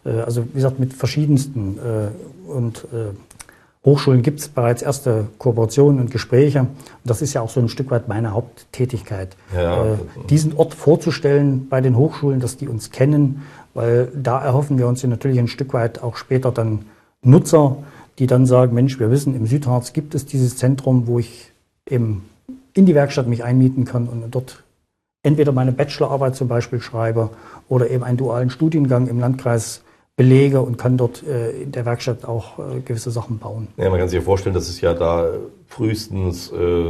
Also wie gesagt, mit verschiedensten Hochschulen gibt es bereits erste Kooperationen und Gespräche. Und das ist ja auch so ein Stück weit meine Haupttätigkeit, diesen Ort vorzustellen bei den Hochschulen, dass die uns kennen, weil da erhoffen wir uns ja natürlich ein Stück weit auch später dann Nutzer, die dann sagen, Mensch, wir wissen, im Südharz gibt es dieses Zentrum, wo ich eben in die Werkstatt mich einmieten kann und dort entweder meine Bachelorarbeit zum Beispiel schreibe oder eben einen dualen Studiengang im Landkreis belege und kann dort in der Werkstatt auch gewisse Sachen bauen. Ja, man kann sich ja vorstellen, dass es ja da frühestens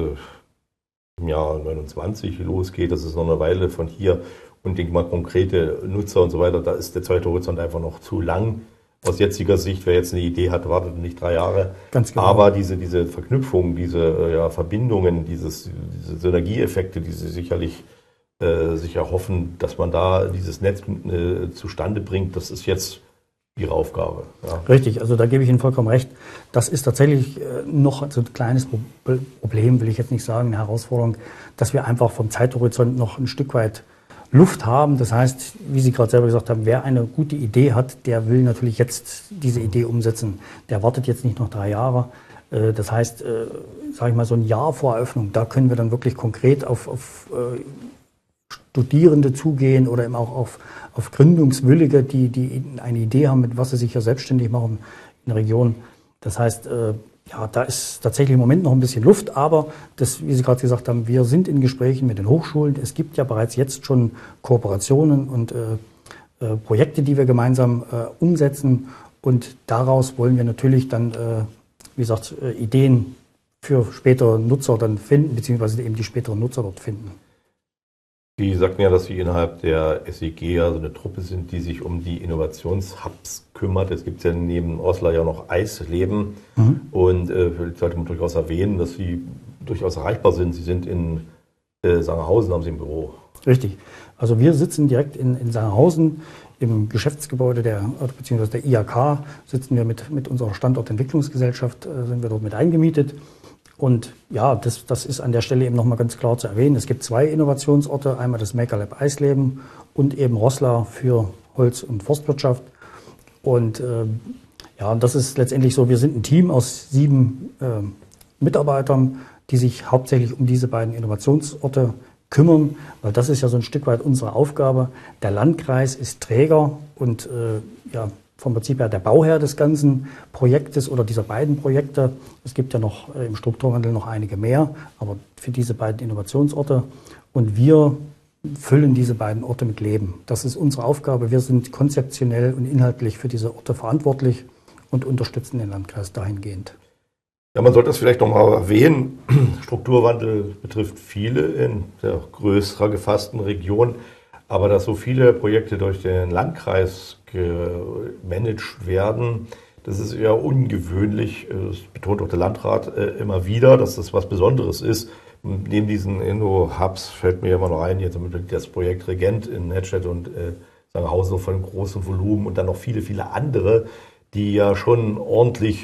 im Jahr 29 losgeht. Das ist noch eine Weile von hier. Und denke mal, konkrete Nutzer und so weiter, da ist der Zeithorizont einfach noch zu lang. Aus jetziger Sicht, wer jetzt eine Idee hat, wartet nicht 3 Jahre. Ganz genau. Aber diese Verknüpfung, diese Verbindungen, diese Synergieeffekte, die Sie sicherlich sich erhoffen, dass man da dieses Netz zustande bringt, das ist jetzt Ihre Aufgabe. Ja. Richtig, also da gebe ich Ihnen vollkommen recht. Das ist tatsächlich noch so ein kleines Problem, will ich jetzt nicht sagen, eine Herausforderung, dass wir einfach vom Zeithorizont noch ein Stück weit Luft haben. Das heißt, wie Sie gerade selber gesagt haben, wer eine gute Idee hat, der will natürlich jetzt diese Idee umsetzen. Der wartet jetzt nicht noch 3 Jahre. Das heißt, sage ich mal, so ein Jahr vor Eröffnung, da können wir dann wirklich konkret auf Studierende zugehen oder eben auch auf Gründungswillige, die eine Idee haben, mit was sie sich ja selbstständig machen in der Region. Das heißt, ja, da ist tatsächlich im Moment noch ein bisschen Luft, aber das, wie Sie gerade gesagt haben, wir sind in Gesprächen mit den Hochschulen. Es gibt ja bereits jetzt schon Kooperationen und Projekte, die wir gemeinsam umsetzen. Und daraus wollen wir natürlich dann, wie gesagt, Ideen für spätere Nutzer dann finden, beziehungsweise eben die späteren Nutzer dort finden. Sie sagten ja, dass Sie innerhalb der SEG ja so eine Truppe sind, die sich um die Innovationshubs kümmert. Es gibt ja neben Roßla ja noch Eisleben. Und vielleicht sollte man durchaus erwähnen, dass Sie durchaus erreichbar sind. Sie sind in Sangerhausen, haben Sie ein Büro. Richtig. Also wir sitzen direkt in Sangerhausen im Geschäftsgebäude beziehungsweise der IHK sitzen wir mit unserer Standortentwicklungsgesellschaft, sind wir dort mit eingemietet. Und ja, das ist an der Stelle eben nochmal ganz klar zu erwähnen. Es gibt 2 Innovationsorte, einmal das Maker Lab Eisleben und eben Roßla für Holz- und Forstwirtschaft. Und ja, das ist letztendlich so, wir sind ein Team aus 7 Mitarbeitern, die sich hauptsächlich um diese beiden Innovationsorte kümmern, weil das ist ja so ein Stück weit unsere Aufgabe. Der Landkreis ist Träger und ja, vom Prinzip her der Bauherr des ganzen Projektes oder dieser beiden Projekte. Es gibt ja noch im Strukturwandel noch einige mehr, aber für diese beiden Innovationsorte. Und wir füllen diese beiden Orte mit Leben. Das ist unsere Aufgabe. Wir sind konzeptionell und inhaltlich für diese Orte verantwortlich und unterstützen den Landkreis dahingehend. Ja, man sollte das vielleicht nochmal erwähnen. Strukturwandel betrifft viele in der größer gefassten Region. Aber dass so viele Projekte durch den Landkreis gemanagt werden, das ist eher ungewöhnlich. Das betont auch der Landrat immer wieder, dass das was Besonderes ist. Neben diesen Inno-Hubs fällt mir immer noch ein, jetzt das Projekt Regent in Netstedt und Sangerhausen von großem Volumen und dann noch viele, viele andere, die ja schon ordentlich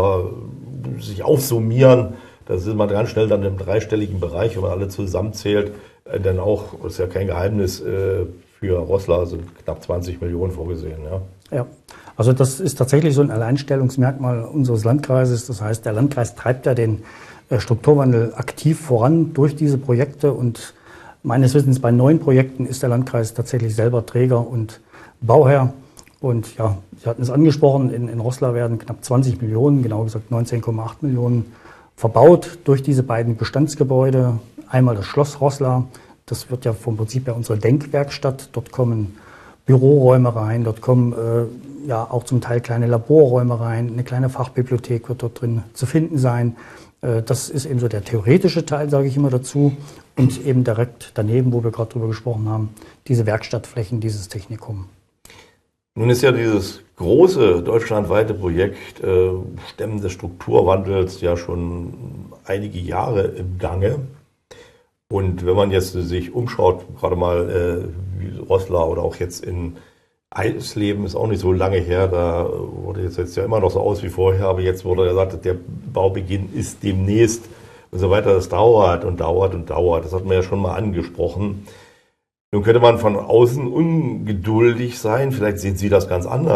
sich aufsummieren. Da sind wir ganz schnell dann im 3-stelligen Bereich, wenn man alle zusammenzählt. Dann auch, das ist ja kein Geheimnis, für Roßla sind knapp 20 Millionen vorgesehen. Ja, also das ist tatsächlich so ein Alleinstellungsmerkmal unseres Landkreises. Das heißt, der Landkreis treibt ja den Strukturwandel aktiv voran durch diese Projekte. Und meines Wissens bei 9 Projekten ist der Landkreis tatsächlich selber Träger und Bauherr. Und ja, Sie hatten es angesprochen, in Roßla werden knapp 20 Millionen, genau gesagt 19,8 Millionen verbaut durch diese beiden Bestandsgebäude. Einmal das Schloss Roßla, das wird ja vom Prinzip her unsere Denkwerkstatt. Dort kommen Büroräume rein, dort kommen ja auch zum Teil kleine Laborräume rein, eine kleine Fachbibliothek wird dort drin zu finden sein. Das ist eben so der theoretische Teil, sage ich immer dazu. Und eben direkt daneben, wo wir gerade drüber gesprochen haben, diese Werkstattflächen, dieses Technikum. Nun ist ja dieses große deutschlandweite Projekt Stemmen des Strukturwandels ja schon einige Jahre im Gange. Und wenn man jetzt sich umschaut, gerade mal wie Roßla oder auch jetzt in Eisleben, ist auch nicht so lange her, da wurde jetzt ja immer noch so aus wie vorher, aber jetzt wurde gesagt, der Baubeginn ist demnächst und so weiter. Das dauert und dauert und dauert. Das hat man ja schon mal angesprochen. Nun könnte man von außen ungeduldig sein, vielleicht sehen Sie das ganz anders.